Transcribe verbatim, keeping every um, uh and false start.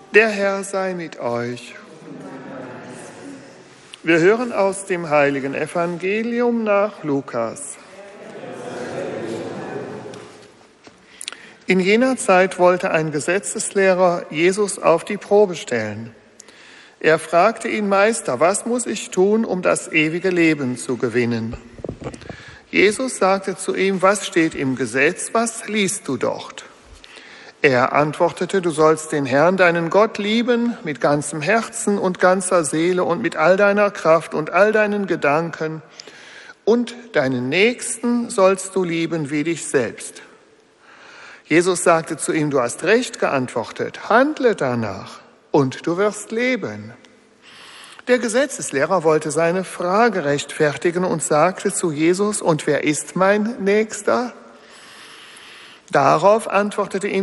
Der Herr sei mit euch. Wir hören aus dem heiligen Evangelium nach Lukas. In jener Zeit wollte ein Gesetzeslehrer Jesus auf die Probe stellen. Er fragte ihn: Meister, was muss ich tun, um das ewige Leben zu gewinnen? Jesus sagte zu ihm: Was steht im Gesetz? Was liest du dort? Er antwortete: Du sollst den Herrn, deinen Gott, lieben mit ganzem Herzen und ganzer Seele und mit all deiner Kraft und all deinen Gedanken. Und deinen Nächsten sollst du lieben wie dich selbst. Jesus sagte zu ihm: Du hast recht geantwortet. Handle danach und du wirst leben. Der Gesetzeslehrer wollte seine Frage rechtfertigen und sagte zu Jesus: Und wer ist mein Nächster? Darauf antwortete ihm